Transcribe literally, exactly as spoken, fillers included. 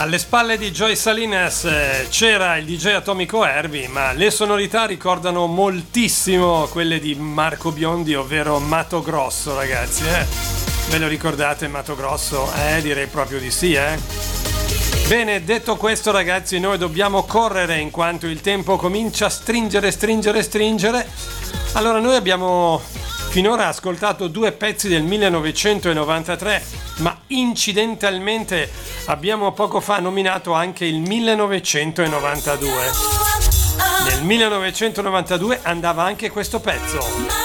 Alle spalle di Joy Salinas eh, c'era il D J Atomico Herbie, ma le sonorità ricordano moltissimo quelle di Marco Biondi, ovvero Mato Grosso, ragazzi. Eh? Ve lo ricordate Mato Grosso? Eh, direi proprio di sì, eh? Bene, detto questo, ragazzi, noi dobbiamo correre in quanto il tempo comincia a stringere, stringere, stringere. Allora, noi abbiamo finora ascoltato due pezzi del millenovecentonovantatré, ma incidentalmente abbiamo poco fa nominato anche il millenovecentonovantadue. Nel millenovecentonovantadue andava anche questo pezzo.